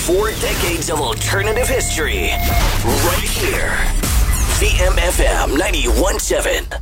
4 decades of alternative history. Right here. VMFM 91.7.